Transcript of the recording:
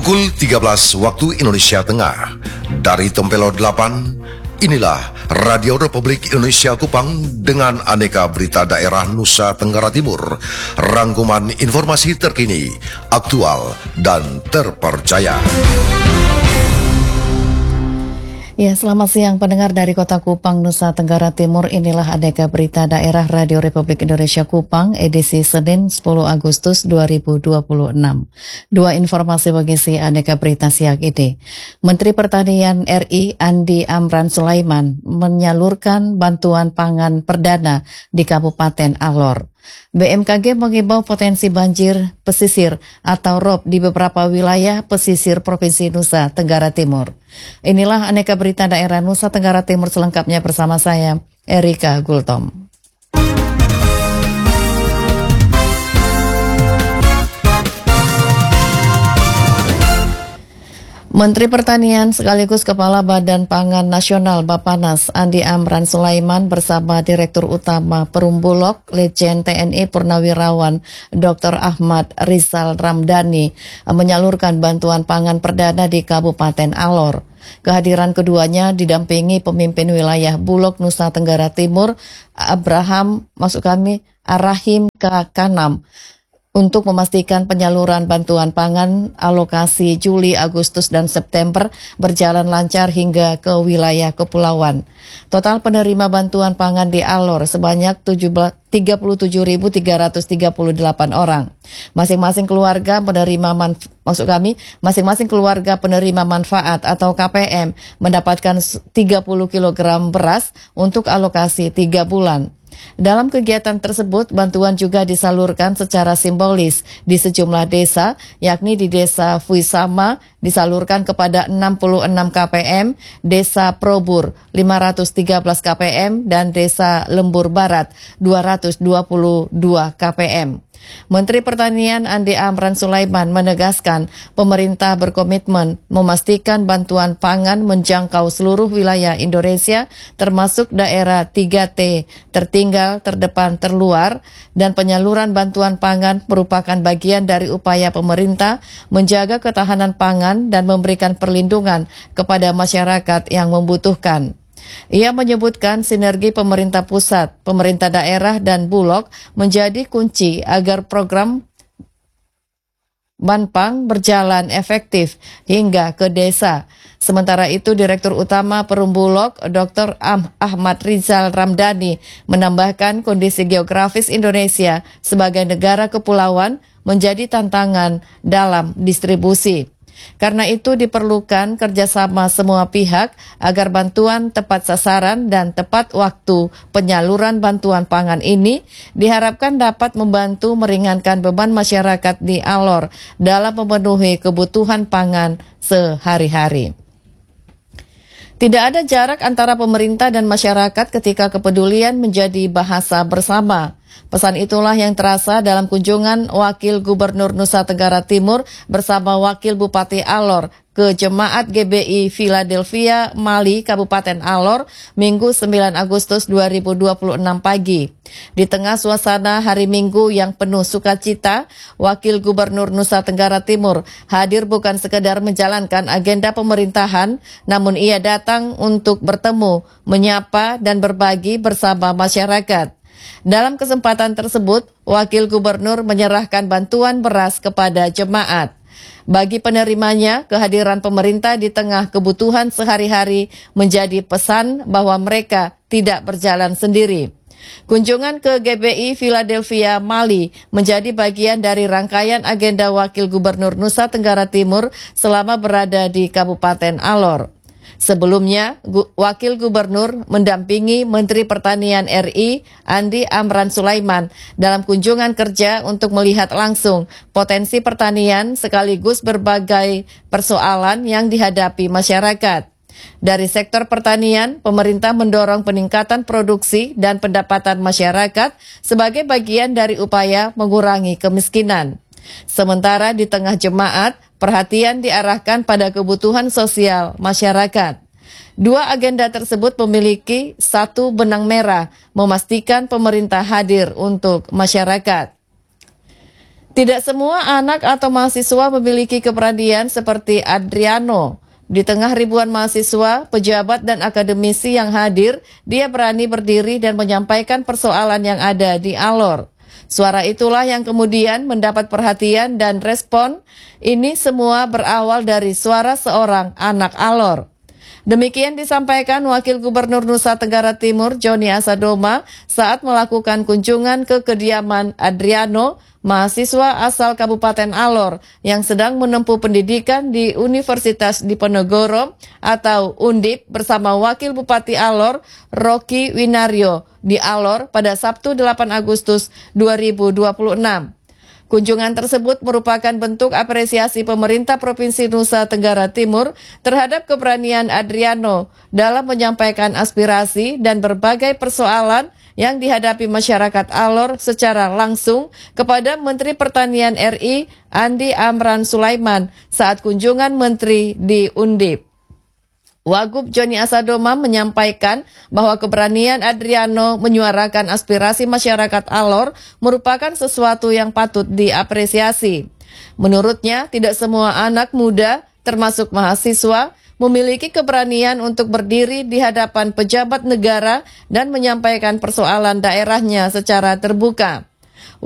Pukul 13 waktu Indonesia Tengah. Dari Tempelo 8, inilah Radio Republik Indonesia Kupang dengan aneka berita daerah Nusa Tenggara Timur. Rangkuman informasi terkini, aktual, dan terpercaya. Ya, selamat siang pendengar dari Kota Kupang, Nusa Tenggara Timur. Inilah aneka berita daerah Radio Republik Indonesia Kupang, edisi Senin 10 Agustus 2026. Dua informasi mengisi aneka berita siang ini. Menteri Pertanian RI Andi Amran Sulaiman menyalurkan bantuan pangan perdana di Kabupaten Alor. BMKG mengimbau potensi banjir pesisir atau ROB di beberapa wilayah pesisir Provinsi Nusa Tenggara Timur. Inilah aneka berita daerah Nusa Tenggara Timur selengkapnya bersama saya, Erika Gultom. Menteri Pertanian sekaligus Kepala Badan Pangan Nasional Bappenas Andi Amran Sulaiman bersama Direktur Utama Perumbulok Letjen TNI Purnawirawan Dr. Ahmad Rizal Ramdhani menyalurkan bantuan pangan perdana di Kabupaten Alor. Kehadiran keduanya didampingi pemimpin wilayah Bulog Nusa Tenggara Timur Arahim Kanam untuk memastikan penyaluran bantuan pangan alokasi Juli, Agustus, dan September berjalan lancar hingga ke wilayah kepulauan. Total penerima bantuan pangan di Alor sebanyak 37.338 orang. Masing-masing keluarga penerima manfaat atau KPM mendapatkan 30 kg beras untuk alokasi 3 bulan. Dalam kegiatan tersebut, bantuan juga disalurkan secara simbolis di sejumlah desa, yakni di Desa Fuisama disalurkan kepada 66 KPM, Desa Probur 513 KPM, dan Desa Lembur Barat 222 KPM. Menteri Pertanian Andi Amran Sulaiman menegaskan pemerintah berkomitmen memastikan bantuan pangan menjangkau seluruh wilayah Indonesia termasuk daerah 3T, tertinggal, terdepan, terluar, dan penyaluran bantuan pangan merupakan bagian dari upaya pemerintah menjaga ketahanan pangan dan memberikan perlindungan kepada masyarakat yang membutuhkan. Ia menyebutkan sinergi pemerintah pusat, pemerintah daerah, dan Bulog menjadi kunci agar program Banpang berjalan efektif hingga ke desa. Sementara itu, Direktur Utama Perumbulok Dr. Ahmad Rizal Ramdhani menambahkan kondisi geografis Indonesia sebagai negara kepulauan menjadi tantangan dalam distribusi. Karena itu diperlukan kerjasama semua pihak agar bantuan tepat sasaran dan tepat waktu penyaluran bantuan pangan ini diharapkan dapat membantu meringankan beban masyarakat di Alor dalam memenuhi kebutuhan pangan sehari-hari. Tidak ada jarak antara pemerintah dan masyarakat ketika kepedulian menjadi bahasa bersama. Pesan itulah yang terasa dalam kunjungan Wakil Gubernur Nusa Tenggara Timur bersama Wakil Bupati Alor ke Jemaat GBI Philadelphia Mali Kabupaten Alor Minggu 9 Agustus 2026 pagi. Di tengah suasana hari Minggu yang penuh sukacita, Wakil Gubernur Nusa Tenggara Timur hadir bukan sekedar menjalankan agenda pemerintahan, namun ia datang untuk bertemu, menyapa, dan berbagi bersama masyarakat. Dalam kesempatan tersebut, Wakil Gubernur menyerahkan bantuan beras kepada jemaat. Bagi penerimanya, kehadiran pemerintah di tengah kebutuhan sehari-hari menjadi pesan bahwa mereka tidak berjalan sendiri. Kunjungan ke GBI Philadelphia, Mali menjadi bagian dari rangkaian agenda Wakil Gubernur Nusa Tenggara Timur selama berada di Kabupaten Alor. Sebelumnya, Wakil Gubernur mendampingi Menteri Pertanian RI Andi Amran Sulaiman dalam kunjungan kerja untuk melihat langsung potensi pertanian sekaligus berbagai persoalan yang dihadapi masyarakat. Dari sektor pertanian, pemerintah mendorong peningkatan produksi dan pendapatan masyarakat sebagai bagian dari upaya mengurangi kemiskinan. Sementara di tengah jemaat, perhatian diarahkan pada kebutuhan sosial masyarakat. Dua agenda tersebut memiliki satu benang merah, memastikan pemerintah hadir untuk masyarakat. Tidak semua anak atau mahasiswa memiliki keberanian seperti Adriano. Di tengah ribuan mahasiswa, pejabat dan akademisi yang hadir, dia berani berdiri dan menyampaikan persoalan yang ada di Alor. Suara itulah yang kemudian mendapat perhatian dan respon. Ini semua berawal dari suara seorang anak Alor. Demikian disampaikan Wakil Gubernur Nusa Tenggara Timur Joni Asadoma saat melakukan kunjungan ke kediaman Adriano, mahasiswa asal Kabupaten Alor yang sedang menempuh pendidikan di Universitas Diponegoro atau Undip bersama Wakil Bupati Alor Rocky Winario di Alor pada Sabtu 8 Agustus 2026. Kunjungan tersebut merupakan bentuk apresiasi pemerintah Provinsi Nusa Tenggara Timur terhadap keberanian Adriano dalam menyampaikan aspirasi dan berbagai persoalan yang dihadapi masyarakat Alor secara langsung kepada Menteri Pertanian RI Andi Amran Sulaiman saat kunjungan Menteri di Undip. Wagub Joni Asadoma menyampaikan bahwa keberanian Adriano menyuarakan aspirasi masyarakat Alor merupakan sesuatu yang patut diapresiasi. Menurutnya, tidak semua anak muda, termasuk mahasiswa, memiliki keberanian untuk berdiri di hadapan pejabat negara dan menyampaikan persoalan daerahnya secara terbuka.